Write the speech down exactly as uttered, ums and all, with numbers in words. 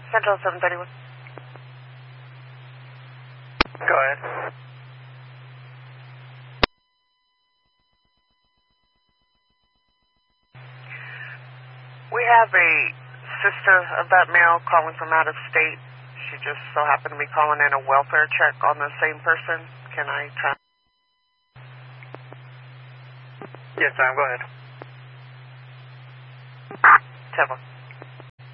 Central seven thirty-one. Go ahead. We have a sister of that male calling from out of state. She just so happened to be calling in a welfare check on the same person. Can I try? Yes, ma'am. Go ahead. Seven.